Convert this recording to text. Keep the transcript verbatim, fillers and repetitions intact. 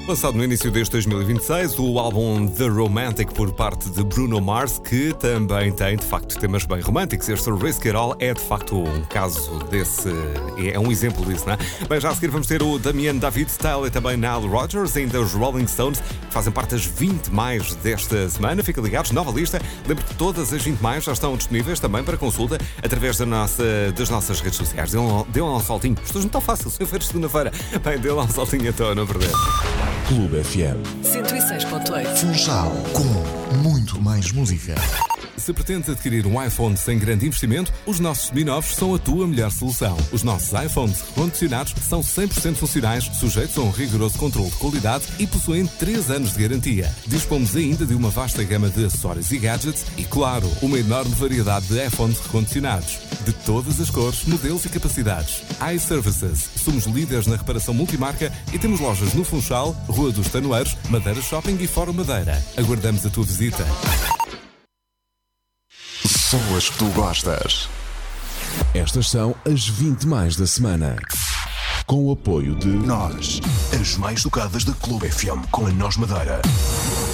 Lançado no início deste dois mil e vinte e seis, o álbum The Romantic por parte de Bruno Mars, que também tem, de facto, temas bem românticos. Este Risk It All é, de facto, um caso desse... é um exemplo disso, não é? Bem, já a seguir vamos ter o Damian David Style e também Nile Rodgers, ainda os Rolling Stones, que fazem parte das vinte mais desta semana. Fica ligados, nova lista. Lembro que todas as vinte mais já estão disponíveis também para consulta através da nossa, das nossas redes sociais. Dê um, dê um saltinho. Isto não está fácil, se eu for segunda-feira. Bem, dê lá um saltinho então, não perder. Clube F M cento e seis ponto oito. Funchal, com muito mais música. Se pretendes adquirir um iPhone sem grande investimento, os nossos seminovos são a tua melhor solução. Os nossos iPhones recondicionados são cem por cento funcionais, sujeitos a um rigoroso controle de qualidade e possuem três anos de garantia. Dispomos ainda de uma vasta gama de acessórios e gadgets e, claro, uma enorme variedade de iPhones recondicionados. De todas as cores, modelos e capacidades. iServices. Somos líderes na reparação multimarca e temos lojas no Funchal, Rua dos Tanoeiros, Madeira Shopping e Fórum Madeira. Aguardamos a tua visita. Só as que tu gostas. Estas são as vinte mais da semana. Com o apoio de Nós, as mais tocadas da Clube F M com a Nós Madeira.